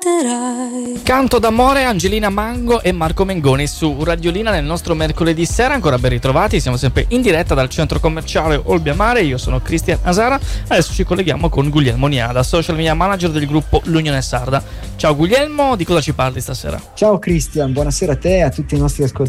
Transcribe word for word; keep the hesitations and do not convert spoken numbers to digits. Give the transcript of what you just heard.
aspetterai. Canto d'amore, Angelina Mango e Marco Mengoni su Radiolina nel nostro mercoledì sera. Ancora ben ritrovati, siamo sempre in diretta dal centro commerciale Olbia Mare. Io sono Cristian Asara. Adesso ci colleghiamo con Guglielmo Niada, social media manager del gruppo L'Unione Sarda. Ciao Guglielmo, di cosa ci parli stasera? Ciao Cristian, buonasera a te e a tutti i nostri ascoltatori.